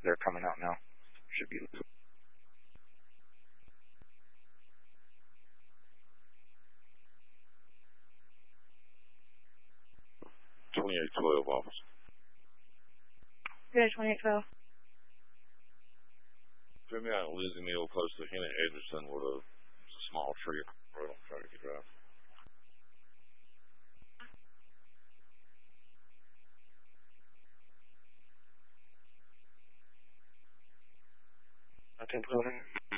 They're coming out now. Should be. 2812 officer. Good, 2812. Put me out in Lizzie Neal close to Henry Edgerton with a small tree right on Cherokee Drive. Nothing building.